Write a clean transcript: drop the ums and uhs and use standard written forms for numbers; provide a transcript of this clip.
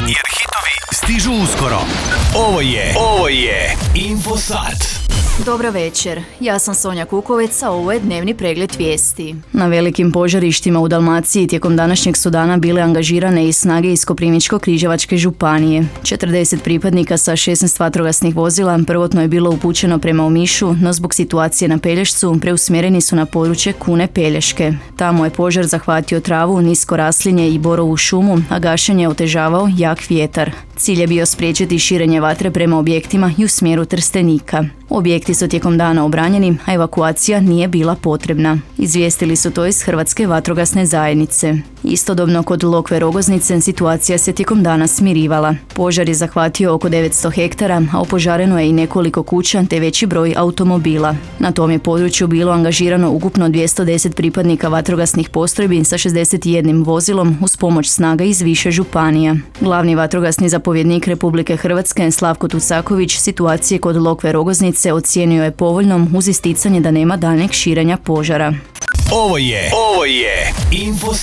jer hitovi stižu uskoro. Ovo je Infosat. Dobro večer, ja sam Sonja Kukovec, a ovo je dnevni pregled vijesti. Na velikim požarištima u Dalmaciji tijekom današnjeg su dana bile angažirane i snage iz Koprivničko-križevačke županije. 40 pripadnika sa 16 vatrogasnih vozila prvotno je bilo upućeno prema Omišu, no zbog situacije na Pelješcu preusmjereni su na područje Kune Pelješke. Tamo je požar zahvatio travu, nisko raslinje i borovu šumu, a gašenje je otežavao jak vjetar. Cilj je bio spriječiti širenje vatre prema objektima i u smjeru Trstenika. Objekti su tijekom dana obranjeni, a evakuacija nije bila potrebna. Izvijestili su to iz Hrvatske vatrogasne zajednice. Istodobno kod Lokve Rogoznice situacija se tijekom dana smirivala. Požar je zahvatio oko 900 hektara, a opožareno je i nekoliko kuća te veći broj automobila. Na tom je području bilo angažirano ukupno 210 pripadnika vatrogasnih postrojbi sa 61 vozilom uz pomoć snaga iz više županija. Glavni vatrogasni zapovjednik Republike Hrvatske Slavko Tucaković situacije kod Lokve Rogoznice ocijenio je povoljnom uz isticanje da nema daljnjeg širenja požara. Ovo je Infosat.